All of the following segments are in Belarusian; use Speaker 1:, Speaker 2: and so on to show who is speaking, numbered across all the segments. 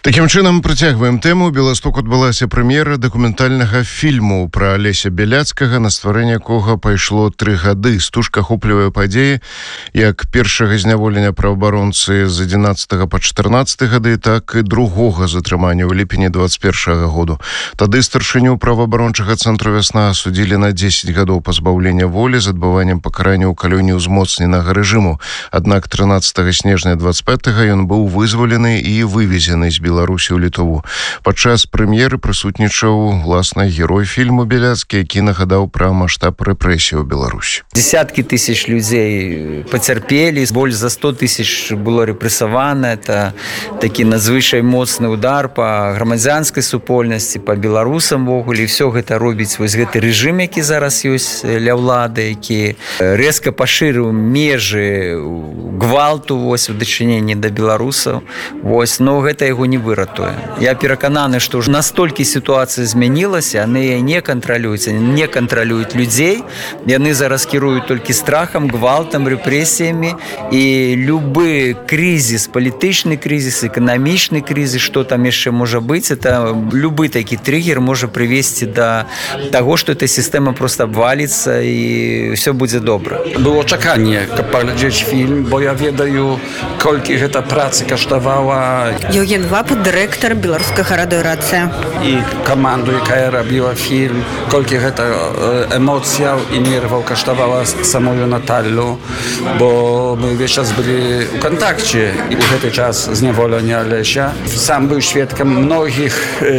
Speaker 1: Такім чынам, працягваем тэму. У Беластоку адбылася прэм'ера дакументальнага фільму пра Алеся Бяляцкага, на стварэнне якога пайшло 3 гады. Стужка ахоплівае падзеі як першага зняволення праваабаронцы з 11 па 14 гады, так і другога затрымання ў ліпені 21 году. Тады старшыню праваабарончага цэнтру «Вясна» судзілі на 10 гадоў пазбаўлення волі з адбываннем пакарання ў калоніі ўзмоцненага рэжыму. Аднак 13 снежня 25-го ён быў вызвалены і вывезены з Беларусі ў Літву. Падчас прэм'еры прысутнічаў власна герой фільму Бяляцкі, які нагадаў пра маштаб рэпрэсій у Беларусі.
Speaker 2: Десятки тысяч людей потерпели, больше за 100 тысяч было репрессовано. Это такі надзвычай моцны удар по грамадзянскай супольнасці, по беларусам вогуле. І все гэта робіць вось гэты рэжым, які зараз ёсць ля ўлады, які рэзка пашырыў межы гвалту вось у дачыненні да беларусаў. Вось, но гэта яго не выратуе. Я перакананы, што ўжо настолькі сітуацыя змянілася, яны не кантралююць, не кантралююць людзей. Яны зараз кіруюць толькі страхам, гвалтам, рэпрэсіямі, і любы крызіс, палітычны крызіс, эканамічны крызіс, што там яшчэ можа быць, это любы такі триггер можа прывесці да таго, што эта сістэма просто абваліцца і ўсё будзе добра.
Speaker 3: Było czekanie, kab pagledзець фільм, бо я ведаю, колькі гэта працы каштавала.
Speaker 4: Еўген Вапа, дырэктар беларускага радыёрацыя.
Speaker 3: І каманду, якая рабіла фільм, колькі гэта эмоцыяў і нерваў каштавала самую Наталлю, бо мы ўвесь час былі ў кантакце у гэты час зняволення Алеся. Сам быў сведкам многіх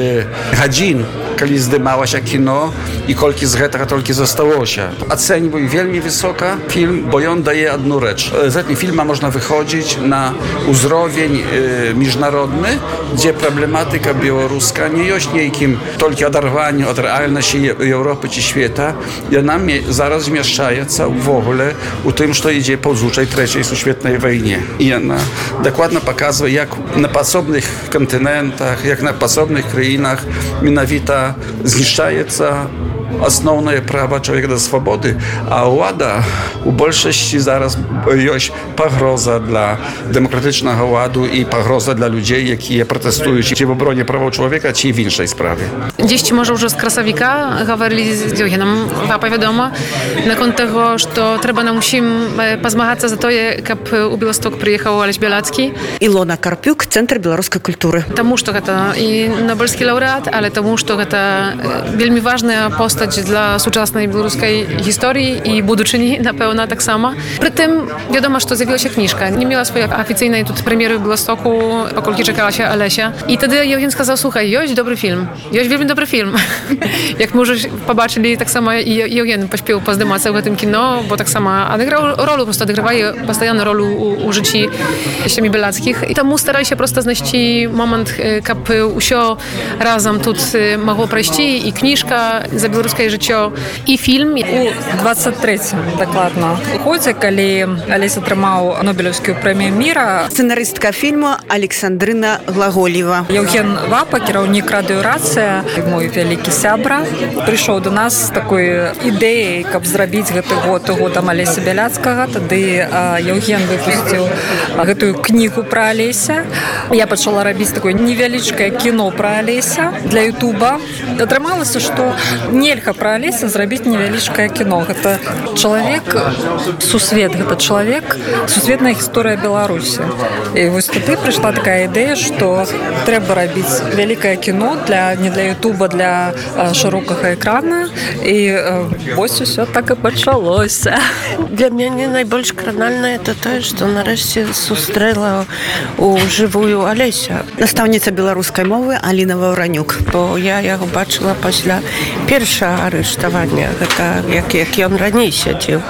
Speaker 3: гадзін, калі здымалася кіно, і колькі з гэтага толькі засталося. Ацэньваю вельмі высока фільм, бо ён дае адну рэч. З гэтым фільма можна выходзіць на ўзровень міжнародны, дзе праблематыка беларуска не ёсць нейкім толькі адарванню ад рэальнасці Еўропы ці света. Яна зараз змяшчаецца ўвогуле у тым, што ідзе па ўзучай трэцяй сусветнай вайне. І яна дакладна паказвае, як на падсобных кантынентах, як на падсобных краінах менавіта знішчаецца асноўнае права чалавека да свабоды, а ўлада у большасці зараз ёсць пагроза для дэмакратычнага ладу і пагроза для людзей, якія пратэстуюць ці в абароне правоў чалавека, ці в іншай справе.
Speaker 5: Gdzieś może już z Krasowika говорили z Еўгенам Вапай, wiadomo, nakon tego, że trzeba nam musimy pozmagać za to, jak u Białystok przyjechał Алесь Бяляцкі.
Speaker 4: Ilona Karpiuk, Центр беларускай культуры.
Speaker 5: Тому что это и Нобелевский лауреат, ale тому что это вельми важная postać dla współczesnej białoruskiej historii i buduczyni na pewno tak samo. Przy tym wiadomo, że zjawiła się książka. Nie miała swojej oficjalnej premiery w Białymstoku, pokolki czekała się Alesia. I wtedy Еўген сказал, słuchaj, jest dobry film. Jest wielmi dobry film. Jak może pobaczyli, tak samo i Еўген pośpiał pozdymać w tym kino, bo tak samo odegrał rolę, po prostu odgrywaje poстоянно rolę u życia Алесі Бяляцкіх. I temu starali się prosto znaleźć moment, kiedy усё razem tu mogło przejść i książka za białoruskie życie, i film.
Speaker 6: У 23-м, дакладна, годзе, калі Алесь атрымаў Нобелевскую прэмію міра.
Speaker 4: Сцэнарыстка фільму Александрына Глаголева.
Speaker 6: Еўген Вапа, кіраўнік радыёрацыя, мой вялікі сябра, прыйшоў до нас з такой ідэяй, каб зрабіць гэты год годам Алеся Бяляцкага. Тады Еўген выпусціў гэтую кнігу пра Алеся. Я пачала рабіць такое невялічкае кіно пра Алеся для Ютуба. Атрымалася, што нельга пра Алеся зрабіць невялічкае кіно. Гэта чалавек сусвет, гэта чалавек сусветная гісторыя Беларусі. І вось тады прыйшла такая ідэя, што трэба рабіць вялікае кіно не для Ютуба, для шырокага экрана. І вось усё так і пачалося.
Speaker 7: Для мяне найбольш кранальна это тое, што нарэшце сустрэла у жывую Алеся.
Speaker 4: Настаўніца беларускай мовы Аліна Ваўранюк.
Speaker 7: Бо я яго бачыла пасля першага арыштавання, гэта як ён раней сядзеў.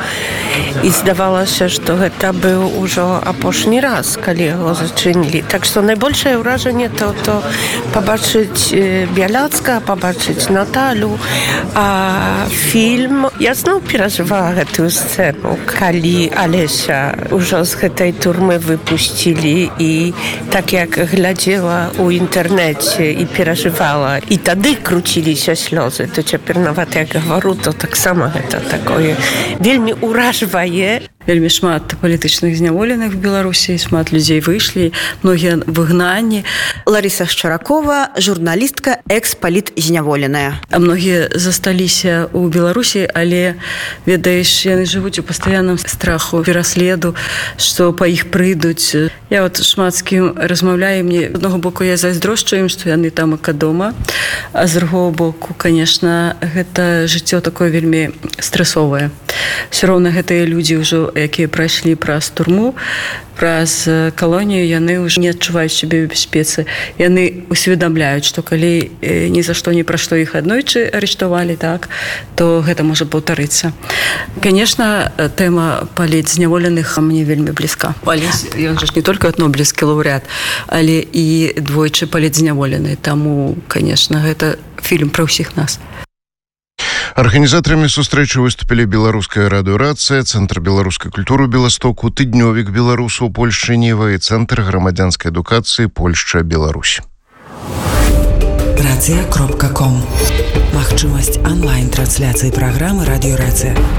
Speaker 7: І здавалася, што гэта быў ужо апошні раз, калі яго зачынілі. Так што найбольшае ўражанне то пабачыць Бяляцкага, пабачыць Наталю. А фільм, я зноў перажывала гэтую сцэну, калі Алеся ўжо з гэтай турмы выпусцілі, і так як глядзела ў інтэрнэце і перажывала, і тады круціліся слёзы, то цяпер нават як гавару, то таксама гэта такое вельмі ўражвае.
Speaker 8: вельмі шмат палітычных зняволеных в Беларусі, шмат людзей выйшлі, многія выгнанні.
Speaker 4: Лариса Шчаракова, журналістка, экс-палітзняволеная.
Speaker 8: А многія засталіся ў Беларусі, але, ведаеш, яны жывуць у пастаянным страху, пераследу, што па іх прыйдуць. Я вот шмат з кім размаўляю, мне з аднаго боку я зайздрошчу ім, што яны там ака дома, а з другого боку, конечно, гэта жыццё такое вельмі стрэсовае. Все роўна гэтыя людзі ўжо, якія прайшлі праз турму, праз калонію, яны ўжо не адчуваюць сябе ў бяспецы. Яны усведамляюць, што калі ні за што, ні пра што іх аднойчы арыштавалі, так, то гэта можа паўтарыцца. Конечно, тэма палітзняволеных мне вельмі блізка. Алесь, ён жа не толькі нобелевскі лаўрэат, але і двойчы палітзняволены. Таму, конечно, гэта фільм пра ўсіх нас.
Speaker 1: Арганізатарамі сустрэчы выступілі беларуская радыёрацыя, Цэнтр беларускай культуры Беластоку, тыднёвік беларусаў у Польшчы Ніва і Цэнтр грамадзянскай адукацыі Польшча-Беларусь.
Speaker 9: Рацыя.ком. Магчымасць онлайн-трансляцыі праграмы «Радіёрацыя».